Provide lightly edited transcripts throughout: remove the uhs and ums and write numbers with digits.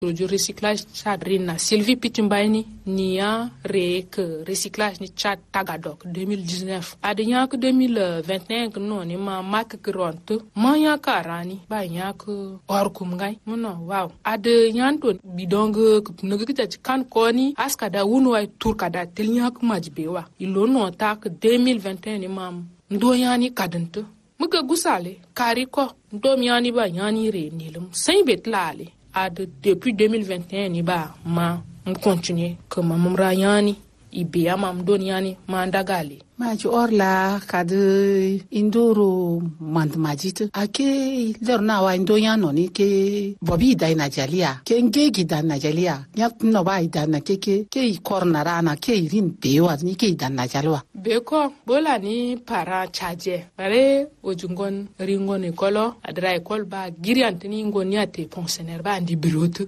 du recyclage chadrina Sylvie Pitimbaini nia rek recyclage ni chad tagadok 2019 adnya que 2021 non ni ma mak kronto ma ya karani ba nya que orkum ngai mono wow ade nyanto bidong ngi kan koni askada wuno ay turkada telnya ku majbewa ilo no tak 2021 ni mam ndo yani kadento muga gusale kari ko ndo yani ba yani re nilum sai betlale depuis 2021 ni ba ma continuer que mam rayani ibia mam doniani mandagali maji orla kade indoro mandmajit ake lerna wa indoya no ni ke bobi dai najalia ke ngegi dan najalia nyak no ba idan na ke korna rana ke irin bewa ni ke dan najalwa beko bola ni para chaje bare ojungon ringon ekolo adra ekol ba giriantini ngoni ate pensionnaire ba ndi birotu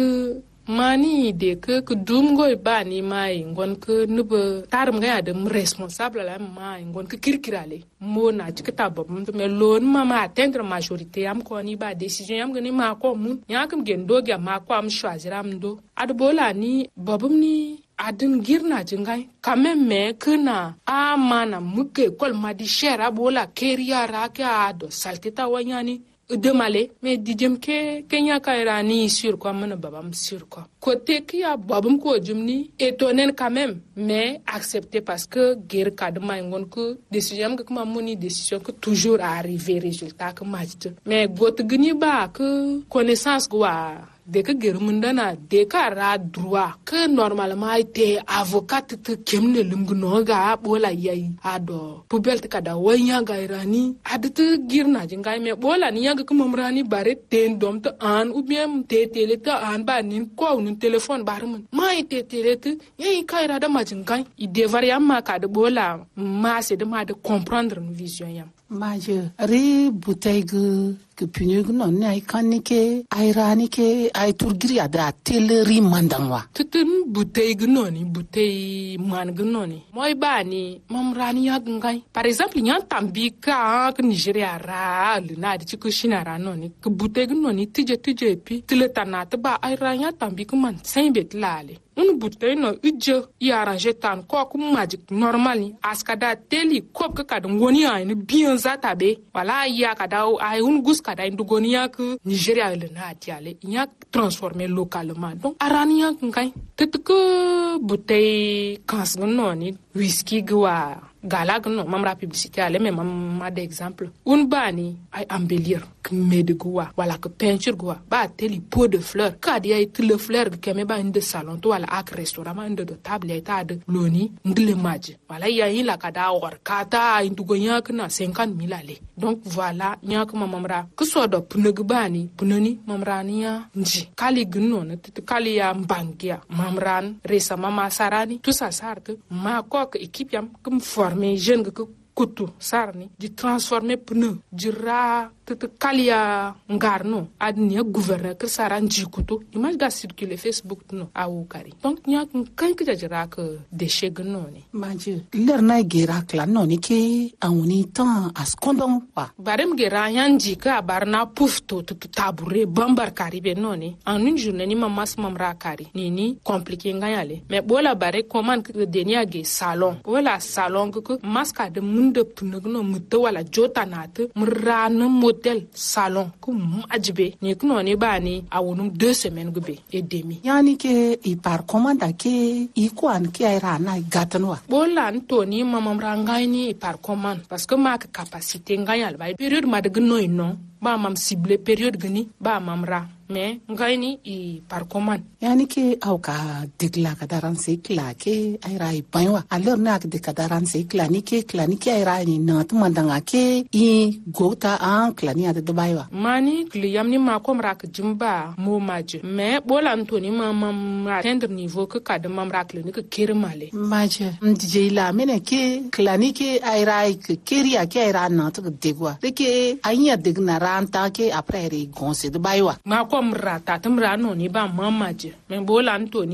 mani de que dumgo ba ni mai ngon que nuba tarum ga de responsable la mai ngon que kirkirale mo na tikata bob me lon mama atteindre majorité am ko ni ba décision am ni ma ko mun yakam gendo ga ma ko am choisir am do ad bola ni bobum ni adin girna jingai quand me kana amana muke kol ma di shera bola keria ra ka do salteta wanyani demale mais dijem ke kenya kairani sur quoi mon babam sur quoi côté qui a babam ko jumni étonné quand même mais accepté parce que guerre kadma ngon ko décision que ma moni décision que toujours arriver résultat que match mais got gni ba que connaissance quoi de que guerre mundana de ka droit que normalement été avocat te kemne lumgno ga bola yayi ado pubelt kada wanya ga irani adte girna jinga me bola ni yanga kuma mrani bare ten dom te an ou bien te tele te an ba nin ko nun téléphone bare mun mai te tele te yayi kaira da majinga i devoir yamma ka de bola ma c'est de ma de comprendre une vision yam maje re bouteille que punyug non ne kanike airanike ay turgiri ada teleri mandangwa tutun bouteille gnoni bouteille man gnoni moy bani mamrani yagngai par exemple nyan tambika que Nigeria ra le na di ku shinara noni que bouteille gnoni tije pi tile tanata ba airanya tambika man sainbet lale une bouteille no uje y arranger tan ko kum magic normali askada teli kop ka kad ngoni ay ni bien zatabe wala ya kada ay un gus kada indugoni yak Nigeria le na atiale yak transformer localement donc arania ngai tetke bouteille kans noni whisky gwa galag no mamra publicité ale mais mam d'exemple un bani ay embellir que mede gwa wala que peinture gwa ba teli pot de fleurs kad ya it le fleur que me ba inde salon to wala ak restaurant inde de table eta de loni ndle maji wala ya yin la kada or kata indugo yak na 50,000 ale donc voilà nyak mamra que so do pnug bani pnoni mamra niya nji kali gno na tit kali ya mbangia mamran resa mama sarani tout ça sarte ma kok équipe yam comme former jeune que kutu sarni di transformer pneu di ra tete kalia ngarno adnia gouverneur que sara njikutu image ga circuler Facebook no awu kari donc nya kan ka jira que déchet gnoni maje lerna gera kla noni ke awuni tan askondon wa barem gera yanji ka barna pufto tutu tabure bambar kari be noni en une journée ni mamas mamra kari nini compliqué ngayale mais bola bare commande que denia ge salon bola salon que maska de munde pnugno muto wala jota nat mrana model salon ku majbe ni kuno ni bani awunum 2 semaines gbe et demi yani ke i par commande ke i kwan ke ay rana gatanwa bola nto ni mamam rangai ni par commande parce que ma capacité ngayal ba période ma de gno non ba mam ciblé période gni ba mam ra mais ngaini i par commande yani ke awka digla kadaran sekla ke ay rai banwa alors na de kadaran sekla ni ke ay rai ni nat mandanga ke i gota an klani ade de baywa mani kliyam ni ma kom rak jimba mo maje mais bola antoni mam atteindre niveau que kad mam rak le ni ke kirmale maje mdije la mene ke klani ke ay rai ke keria ke ay ran nat de gwa de ke anya digna ranta ke après ri gonse de baywa ma kom rata tum rano ni ba mamaje men bola antoni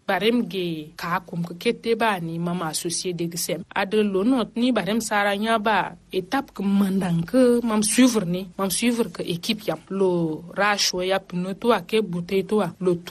barem ge ka kum ke kete ba ni mama associé de gsem ade lo not ni barem saranya ba étape que mandang que mam suivre que équipe yam lo rashwa yap no to ke bouteille to lo